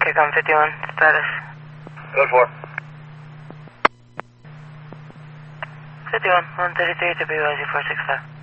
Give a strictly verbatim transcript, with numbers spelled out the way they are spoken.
Intercom fifty-one, status. Code four. fifty-one, one thirty-three, W Y Z four six five.